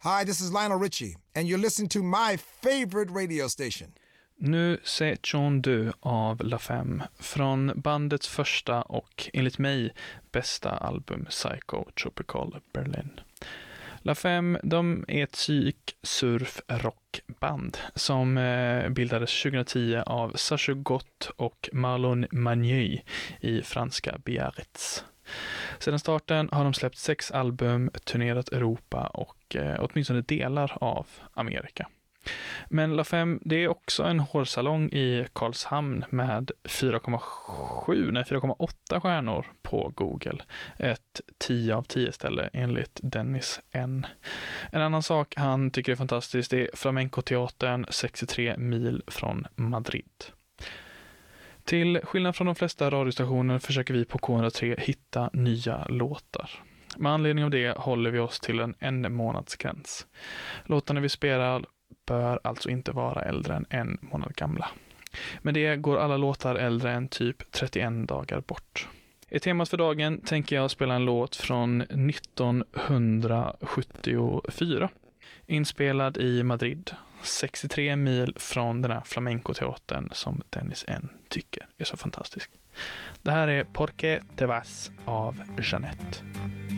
Hi, this is Lionel Richie, and you're listening to my favorite radio station. Nu c'est John deux av La Femme från bandets första och enligt mig bästa album Psycho Tropical Berlin. La Femme, de är ett psyk-surf-rockband som bildades 2010 av Sacha Gott och Marlon Magny i franska Biarritz. Sedan starten har de släppt 6 album, turnerat Europa och åtminstone delar av Amerika. Men La Femme, det är också en hårsalong i Karlshamn med 4,8 stjärnor på Google. Ett 10 av 10 ställe enligt Dennis N. En annan sak han tycker är fantastiskt är Flamenco-teatern 63 mil från Madrid. Till skillnad från de flesta radiostationer försöker vi på K103 hitta nya låtar. Med anledning av det håller vi oss till en månadsgräns. Låtarna vi spelar bör alltså inte vara äldre än 1 månad gamla. Men det går alla låtar äldre än typ 31 dagar bort. I temat för dagen tänker jag spela en låt från 1974. Inspelad i Madrid. 63 mil från den här flamenco-teatern som Dennis N tycker är så fantastisk. Det här är Porque te vas av Jeanette.